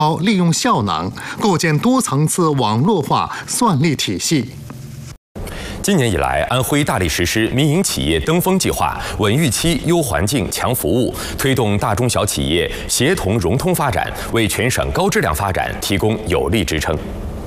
利用效能，构建多层次网络化算力体系。 今年以来，安徽大力实施民营企业登峰计划，稳预期、优环境、强服务，推动大中小企业协同融通发展，为全省高质量发展提供有力支撑。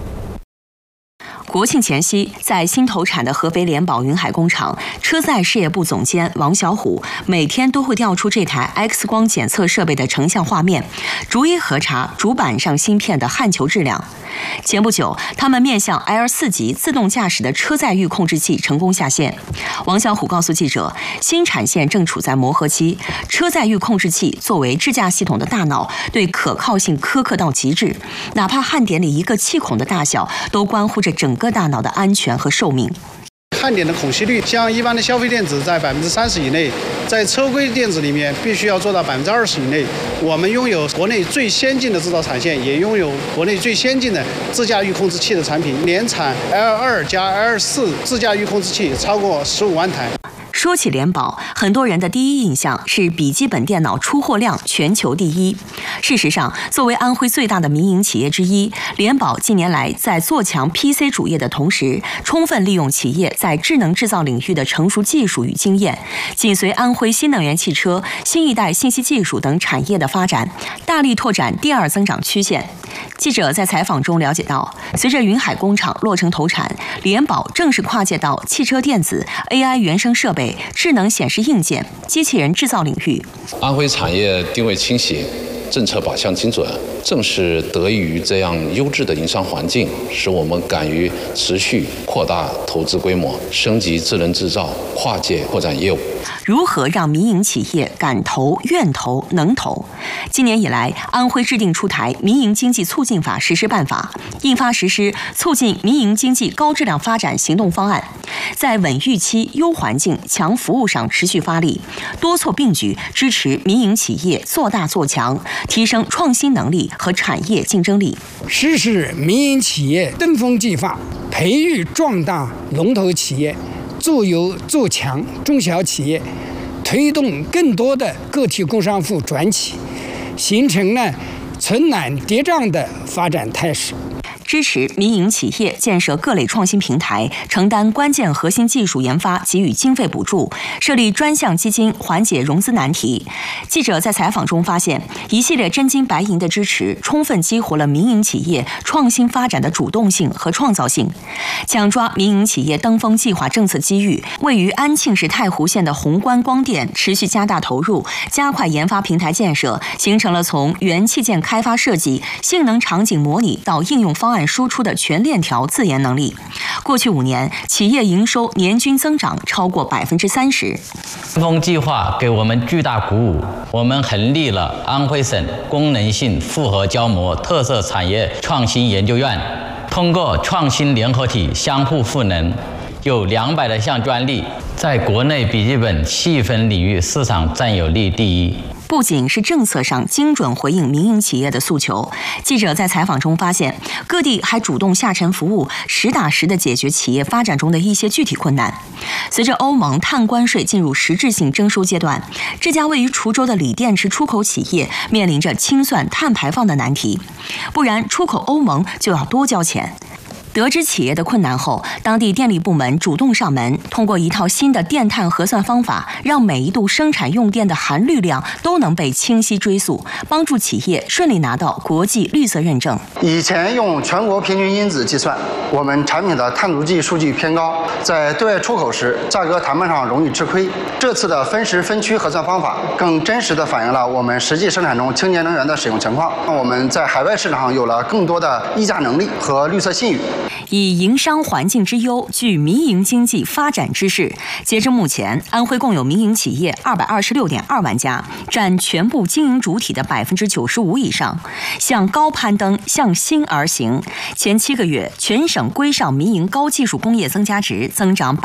国庆前夕，在新投产的合肥联保云海工厂，车载事业部总监王小虎每天都会调出这台 X 光检测设备的成像画面，逐一核查主板上芯片的焊球质量。前不久，他们面向 L4级自动驾驶的车载域控制器成功下线。王小虎告诉记者，新产线正处在磨合期，车载域控制器作为智驾系统的大脑，对可靠性苛刻到极致，哪怕焊点里一个气孔的大小，都关乎着整个大脑的安全和寿命。 焊点的孔隙率，像一般的消费电子在30%以内，在车规电子里面必须要做到20%以内。我们拥有国内最先进的制造产线，也拥有国内最先进的自驾域控制器的产品，年产 L2 加 L4 自驾域控制器超过15万台。 说起联保，很多人的第一印象是笔记本电脑出货量全球第一。事实上，作为安徽最大的民营企业之一，联保近年来在做强 PC 主业的同时，充分利用企业在智能制造领域的成熟技术与经验，紧随安徽新能源汽车、新一代信息技术等产业的发展，大力拓展第二增长曲线。记者在采访中了解到，随着云海工厂落成投产，联保正式跨界到汽车电子、AI 原生设备、智能显示硬件、机器人制造领域。 安徽产业定位清晰，政策靶向精准，正是得益于这样优质的营商环境，使我们敢于持续扩大投资规模，升级智能制造，跨界扩展业务。 如何让民营企业敢投、愿投、能投？今年以来，安徽制定出台《民营经济促进法实施办法》，印发实施促进民营经济高质量发展行动方案，在稳预期、优环境、强服务上持续发力，多措并举，支持民营企业做大做强，提升创新能力和产业竞争力。 实施民营企业登峰计划，培育壮大龙头企业，做优做强中小企业，推动更多的个体工商户转起，形成了存难叠嶂的发展态势。 支持民营企业建设各类创新平台，承担关键核心技术研发给予经费补助，设立专项基金缓解融资难题。记者在采访中发现，一系列真金白银的支持，充分激活了民营企业创新发展的主动性和创造性。抢抓民营企业登峰计划政策机遇，位于安庆市太湖县的宏观光电持续加大投入，加快研发平台建设，形成了从元器件开发设计、性能场景模拟到应用方案输出的全链条自研能力。过去5年，企业营收年均增长超过30%。 登峰计划给我们巨大鼓舞，我们成立了安徽省功能性复合胶膜特色产业创新研究院，通过创新联合体相互赋能，有200多项专利，在国内笔记本细分领域市场占有率第一。 不仅是政策上精准回应民营企业的诉求，记者在采访中发现，各地还主动下沉服务，实打实地解决企业发展中的一些具体困难。随着欧盟碳关税进入实质性征收阶段，这家位于滁州的锂电池出口企业面临着清算碳排放的难题，不然出口欧盟就要多交钱。得知企业的困难后，当地电力部门主动上门，通过一套新的电碳核算方法，让每一度生产用电的含氯量都能被清晰追溯，帮助企业顺利拿到国际绿色认证。 以前用全国平均因子计算，我们产品的碳足迹数据偏高，在对外出口时价格谈判上容易吃亏。这次的分时分区核算方法更真实地反映了我们实际生产中清洁能源的使用情况，让我们在海外市场上有了更多的议价能力和绿色信誉。 以营商环境之优聚民营经济发展之势，截至目前，安徽共有民营企业226.2万家，占全部经营主体的95%以上，向高攀登，向新而行。前7个月，全省规上民营高技术工业增加值增长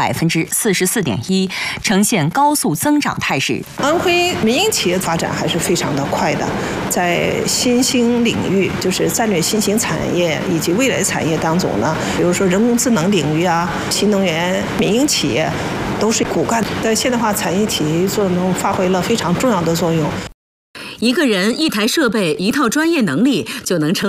44.1%，呈现高速增长态势。 安徽民营企业发展还是非常的快的，在新兴领域，就是战略新型产业以及未来产业当中呢，比如说人工智能领域啊，新能源，民营企业都是骨干，在现代化产业体系中发挥了非常重要的作用。 一个人、一台设备、一套专业能力就能成